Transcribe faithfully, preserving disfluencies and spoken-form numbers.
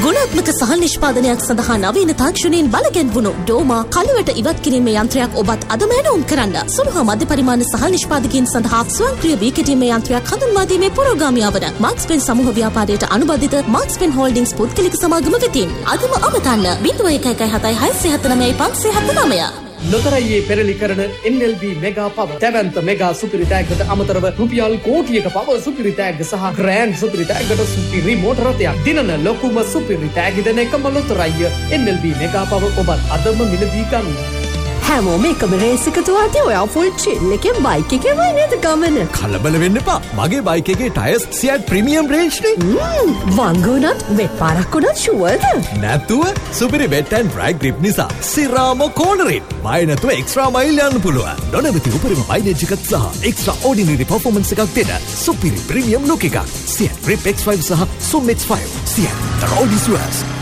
ගුණාත්මක සහල් නිෂ්පාදනයක් සඳහා නවීන තාක්ෂණයෙන් බලගැන්වුණු ඩෝමා කළුවට ඉවත් කිරීමේ යන්ත්‍රයක් ඔබත් අදම ඇනවුම් කරන්න. සුළු හා මධ්‍ය පරිමාණ සහල් නිෂ්පාදකයන් සඳහා ස්වයංක්‍රීය වී කෙටීමේ යන්ත්‍රයක් හඳුන්වා දීමේ පුරෝගාමියා වන මාක්ස්පෙන් සමූහ ව්‍යාපාරයට අනුබද්ධිත මාක්ස්පෙන් හෝල්ඩින්ග්ස් පුද්ගලික සමාගම වෙතින් අදම අමතන්න ज़ीरो एक एक एक सात छह सात नौ पाँच सात नौ නොතරයේ පෙරලි කරන එන් එල් බී මෙගා පව තැවන්ත මෙගා සුපිරි තෑග්ගට අමතරව රුපියල් කෝටියක පව සුපිරි තෑග්ග සහ ග්‍රෑන්ඩ් සුපිරි තෑග්ගට සුපිරි මෝටර රථයක් දිනන ලොකුම සුපිරි තෑග්ග දෙන එකම ලොතරය එන් එල් බී මෙගා පව ඔබත් අදම මිලදී ගන්න. හැමෝම එකම රේස් එකට වාදී ඔයා ෆුල් චිල් එකේ බයික් එකේ වයි නේද ගමන. කලබල වෙන්න එපා. මගේ බයික් එකේ ටයර්ස් සියට් ප්‍රීමියම් රේන්ජ් නේ. ම්ම් වංගුණත් වෙත් පාරක් උනත් ෂුවර්ද? නැතුව සුපිරි වෙට් ඇන්ඩ් ඩ්‍රයි ග්‍රිප් නිසා සිරාම කෝනරින් බය නැතුව එක්ස්ට්‍රා මයිල් යන්න පුළුවන්. නොනවති උපරිම මයිලේජ් එකක් සහ එක්ස්ට්‍රා ඕඩිනරි පර්ෆෝමන්ස් එකක් දෙන සුපිරි ප්‍රීමියම් ලුක් එකක්. සියට් ග්‍රිප් එක්ස් ෆයිව් සහ සුම් X five. සියට් the road is yours.